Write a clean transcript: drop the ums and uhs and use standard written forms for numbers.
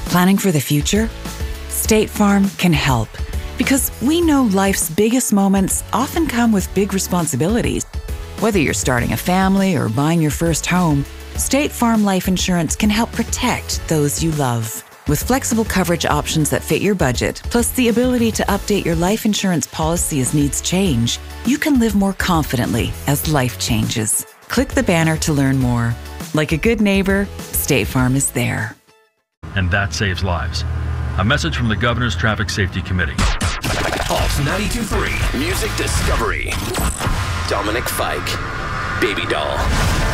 Planning for the future? State Farm can help because we know life's biggest moments often come with big responsibilities. Whether you're starting a family or buying your first home, State Farm Life Insurance can help protect those you love. With flexible coverage options that fit your budget, plus the ability to update your life insurance policy as needs change, you can live more confidently as life changes. Click the banner to learn more. Like a good neighbor, State Farm is there. And that saves lives. A message from the Governor's Traffic Safety Committee. Pulse 92.3 Music Discovery. Dominic Fike, Baby Doll.